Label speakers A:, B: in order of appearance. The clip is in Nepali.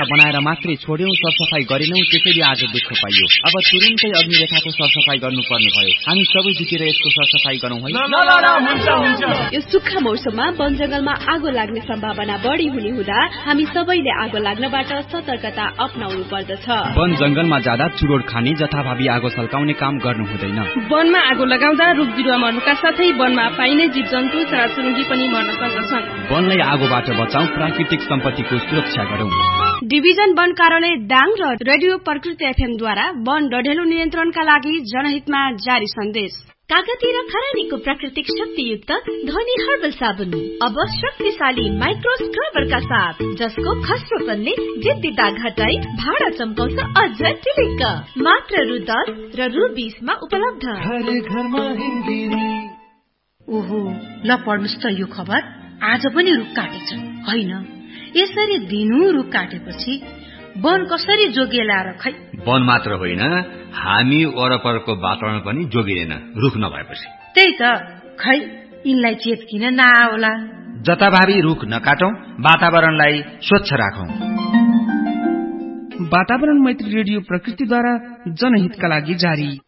A: बनाएर मात्रै छोड्यौं, सरसफाई गरेनौं, त्यसैले आज दुःख पाइयो। अब तुरुन्तै अग्निरेखाको सरसफाई गर्नुपर्ने भयो। हामी सबै जुटेर यसको सरसफाई गरौँ है।
B: यो सुक्खा मौसममा वन जंगलमा आगो लाग्ने सम्भावना बढी हुने हुँदा हामी सबैले आगो लाग्नबाट सतर्कता अपनाउनु पर्दछ।
A: वन जंगलमा जाँदा चुरोट खाने, जथाभावी आगो सल्काउने काम गर्नु हुँदैन।
C: वनमा आगो लगाउँदा रुख बिरुवा मर्नुका साथै वनमा पाइने जीव जन्तु, चराचुरुङ्गी पनि मर्न सक्दछन्।
A: वनलाई आगोबाट बचाऊ, प्राकृतिक सम्पत्तिको सुरक्षा गरौँ।
B: डिभिजन वन कार्यालय दाङ र रेडियो प्रकृति एफएमद्वारा वन डढेलो नियन्त्रणका लागि जनहितमा जारी सन्देश।
D: कागती र खरानीको प्राकृतिक शक्तियुक्त ध्वनि हर्बल साबुन अब शक्तिशाली माइक्रो स्क्रबरका साथ, जसको खस्रोपनले जिद्दी दाग हटाई भाडा चम्काउँछ अझ टिलिक्क। मात्र रु 10 र रु 20 मा उपलब्ध।
E: ओहो, ल पढ्नुस् त यो खबर। आज पनि रुख काटेछ होइन? यसरी दिनहु रुख काटेपछि वन कसरी जोगिएला खै?
F: वन मात्र होइन, हामी वरपरको वातावरण पनि जोगिएन रुख नभएपछि।
E: त्यही त, खै यिनलाई चेत किन नआउला?
G: जताभावी रुख नकाटौं, वातावरणलाई स्वच्छ राखौं।
H: वातावरण मैत्री रेडियो प्रकृतिद्वारा जनहितका लागि जारी।